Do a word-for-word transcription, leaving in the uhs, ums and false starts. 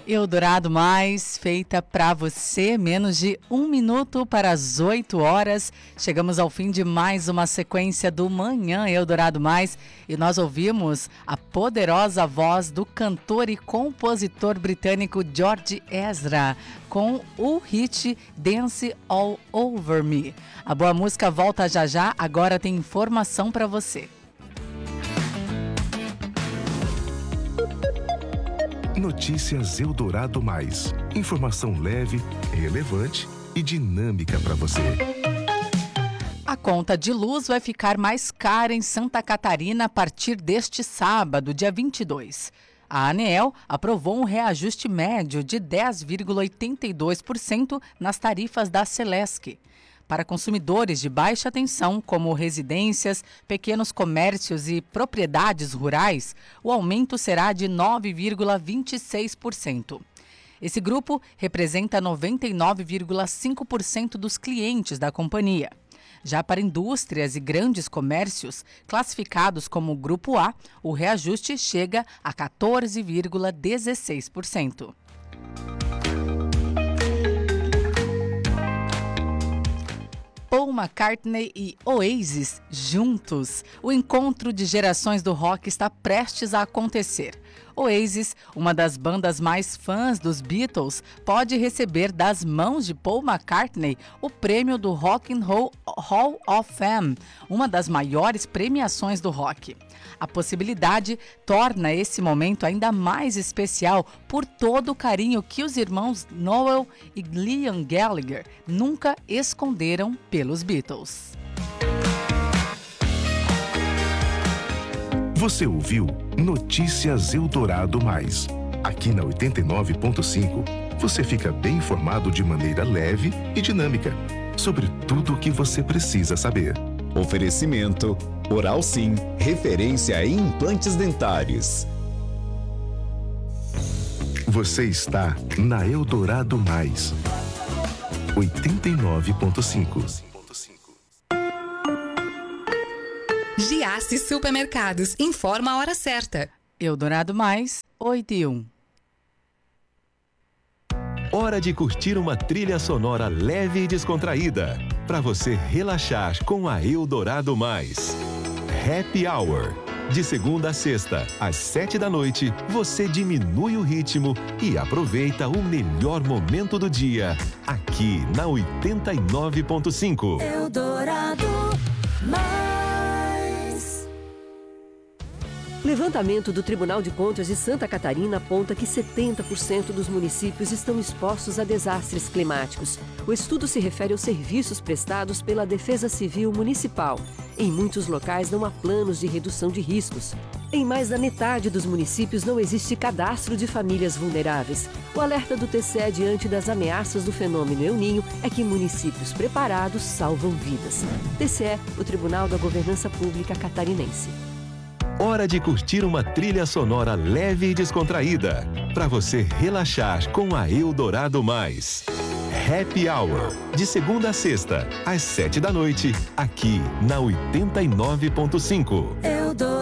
Eldorado Mais, feita para você, menos de um minuto para as oito horas. Chegamos ao fim de mais uma sequência do Manhã Eldorado Mais e nós ouvimos a poderosa voz do cantor e compositor britânico George Ezra com o hit Dance All Over Me. A boa música volta já já, agora tem informação para você. Notícias Eldorado Mais. Informação leve, relevante e dinâmica para você. A conta de luz vai ficar mais cara em Santa Catarina a partir deste sábado, dia vinte e dois. A ANEEL aprovou um reajuste médio de dez vírgula oitenta e dois por cento nas tarifas da Celesc. Para consumidores de baixa tensão, como residências, pequenos comércios e propriedades rurais, o aumento será de nove vírgula vinte e seis por cento. Esse grupo representa noventa e nove vírgula cinco por cento dos clientes da companhia. Já para indústrias e grandes comércios, classificados como Grupo A, o reajuste chega a quatorze vírgula dezesseis por cento. Paul McCartney e Oasis juntos. O encontro de gerações do rock está prestes a acontecer. Oasis, uma das bandas mais fãs dos Beatles, pode receber das mãos de Paul McCartney o prêmio do Rock and Roll Hall of Fame, uma das maiores premiações do rock. A possibilidade torna esse momento ainda mais especial por todo o carinho que os irmãos Noel e Liam Gallagher nunca esconderam pelos Beatles. Você ouviu Notícias Eldorado Mais. Aqui na oitenta e nove ponto cinco, você fica bem informado de maneira leve e dinâmica sobre tudo o que você precisa saber. Oferecimento Oral Sim, referência em implantes dentários. Você está na Eldorado Mais. oitenta e nove ponto cinco. Giasse Supermercados, informa a hora certa. Eldorado Mais, oito e um. Hora de curtir uma trilha sonora leve e descontraída, para você relaxar com a Eldorado Mais. Happy Hour. De segunda a sexta, às sete da noite, você diminui o ritmo e aproveita o melhor momento do dia, aqui na oitenta e nove ponto cinco. Eldorado Mais. Levantamento do Tribunal de Contas de Santa Catarina aponta que setenta por cento dos municípios estão expostos a desastres climáticos. O estudo se refere aos serviços prestados pela Defesa Civil Municipal. Em muitos locais não há planos de redução de riscos. Em mais da metade dos municípios não existe cadastro de famílias vulneráveis. O alerta do T C E diante das ameaças do fenômeno El Niño é que municípios preparados salvam vidas. T C E, o Tribunal da Governança Pública Catarinense. Hora de curtir uma trilha sonora leve e descontraída, para você relaxar com a Eldorado Mais. Happy Hour, de segunda a sexta, às sete da noite, aqui na oitenta e nove ponto cinco.